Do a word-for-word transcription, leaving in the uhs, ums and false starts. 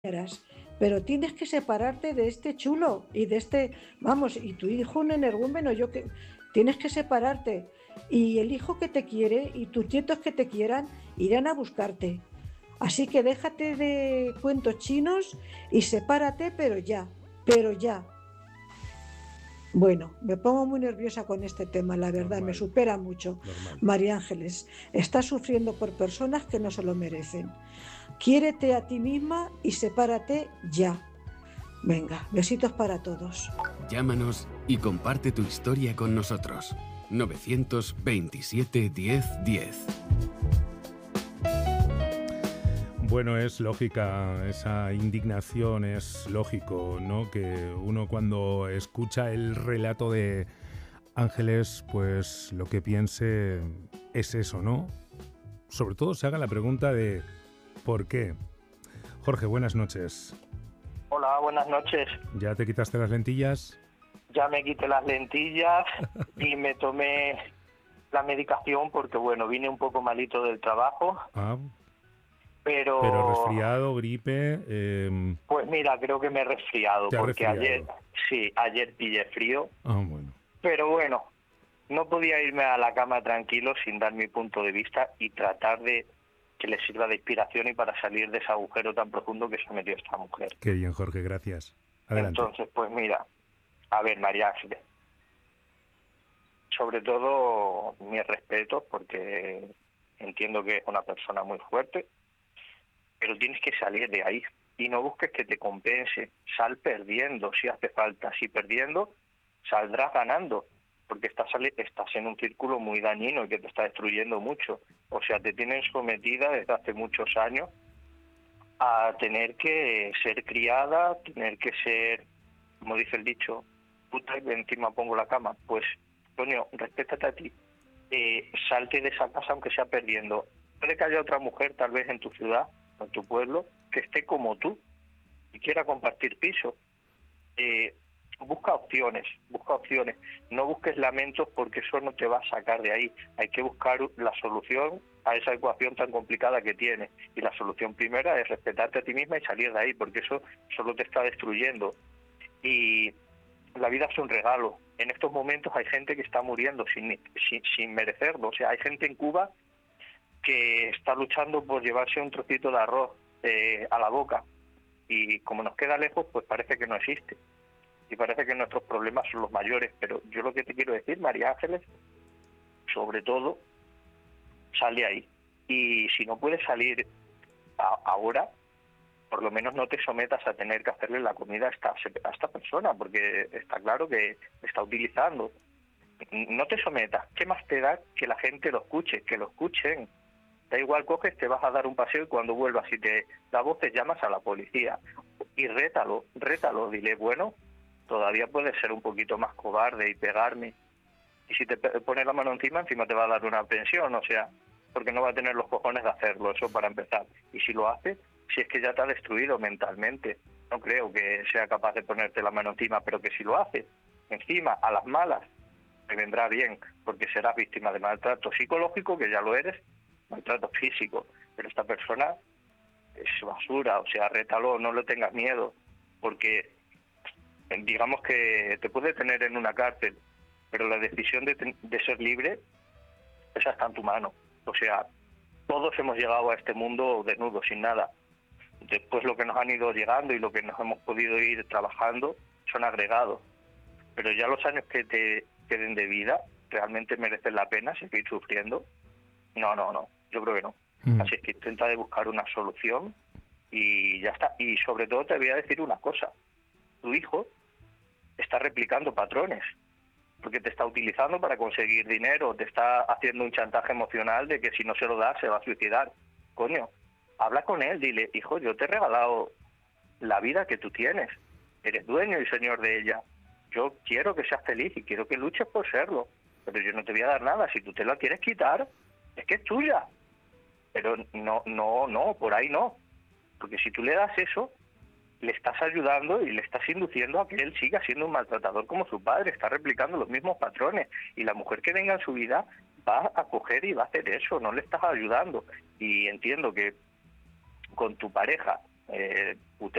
quieras, pero tienes que separarte de este chulo y de este, vamos, y tu hijo un energúmeno, yo que tienes que separarte. Y el hijo que te quiere y tus nietos que te quieran irán a buscarte. Así que déjate de cuentos chinos y sepárate, pero ya, pero ya. Bueno, me pongo muy nerviosa con este tema, la verdad, me Normal, supera mucho. normal. María Ángeles, estás sufriendo por personas que no se lo merecen. Quiérete a ti misma y sepárate ya. Venga, besitos para todos. Llámanos y comparte tu historia con nosotros. novecientos veintisiete diez diez. Bueno, es lógica esa indignación, es lógico, ¿no? Que uno cuando escucha el relato de Ángeles, pues lo que piense es eso, ¿no? Sobre todo se haga la pregunta de ¿por qué? Jorge, buenas noches. Hola, buenas noches. ¿Ya te quitaste las lentillas? Ya me quité las lentillas y me tomé la medicación porque, bueno, vine un poco malito del trabajo, Ah, pero... pero resfriado, gripe... Eh, Pues mira, creo que me he resfriado ¿Te has porque resfriado? ayer, sí, ayer pillé frío, Ah, bueno. pero bueno, no podía irme a la cama tranquilo sin dar mi punto de vista y tratar de que le sirva de inspiración y para salir de ese agujero tan profundo que se ha metido esta mujer. Qué bien, Jorge, gracias. Adelante. Entonces, pues mira, a ver, María Ángeles, sobre todo mis respetos porque entiendo que es una persona muy fuerte, pero tienes que salir de ahí y no busques que te compense. Sal perdiendo si hace falta. Si perdiendo, saldrás ganando, porque estás, estás en un círculo muy dañino y que te está destruyendo mucho. O sea, te tienen sometida desde hace muchos años a tener que ser criada, tener que ser, como dice el dicho, puta y encima pongo la cama. Pues, coño, respétate a ti. Eh, salte de esa casa aunque sea perdiendo. Puede que haya otra mujer, tal vez en tu ciudad, en tu pueblo, que esté como tú y quiera compartir piso. Eh, busca opciones, busca opciones. No busques lamentos porque eso no te va a sacar de ahí. Hay que buscar la solución a esa ecuación tan complicada que tienes. Y la solución primera es respetarte a ti misma y salir de ahí, porque eso solo te está destruyendo. Y la vida es un regalo. En estos momentos hay gente que está muriendo sin, sin, sin merecerlo. O sea, hay gente en Cuba que está luchando por llevarse un trocito de arroz eh, a la boca y como nos queda lejos, pues parece que no existe y parece que nuestros problemas son los mayores, pero yo lo que te quiero decir, María Ángeles, sobre todo, sale ahí y si no puedes salir a, ahora, por lo menos no te sometas a tener que hacerle la comida a esta, a esta persona, porque está claro que está utilizando. No te sometas, ¿qué más te da que la gente lo escuche, que lo escuchen? Da igual, coges, te vas a dar un paseo y cuando vuelvas y te da voces llamas a la policía. Y rétalo, rétalo, dile, bueno, todavía puedes ser un poquito más cobarde y pegarme. Y si te pones la mano encima, encima te va a dar una pensión, o sea, porque no va a tener los cojones de hacerlo, eso para empezar. Y si lo hace, si es que ya te ha destruido mentalmente. No creo que sea capaz de ponerte la mano encima, pero que si lo hace, encima, a las malas, te vendrá bien, porque serás víctima de maltrato psicológico, que ya lo eres, maltrato físico, pero esta persona es basura, o sea, rétalo, no le tengas miedo, porque digamos que te puede tener en una cárcel, pero la decisión de, de ser libre, esa está en tu mano, o sea, todos hemos llegado a este mundo desnudos, sin nada, después lo que nos han ido llegando y lo que nos hemos podido ir trabajando son agregados, pero ya los años que te queden de vida, realmente merecen la pena seguir sufriendo. No, no, no, yo creo que no. Mm. Así es que intenta de buscar una solución y ya está. Y sobre todo te voy a decir una cosa. Tu hijo está replicando patrones, porque te está utilizando para conseguir dinero, te está haciendo un chantaje emocional de que si no se lo das se va a suicidar. Coño, habla con él, dile, hijo, yo te he regalado la vida que tú tienes. Eres dueño y señor de ella. Yo quiero que seas feliz y quiero que luches por serlo, pero yo no te voy a dar nada. Si tú te la quieres quitar, es que es tuya, pero no, no, no, por ahí no, porque si tú le das eso, le estás ayudando y le estás induciendo a que él siga siendo un maltratador como su padre, está replicando los mismos patrones, y la mujer que venga en su vida va a coger y va a hacer eso, no le estás ayudando, y entiendo que con tu pareja eh,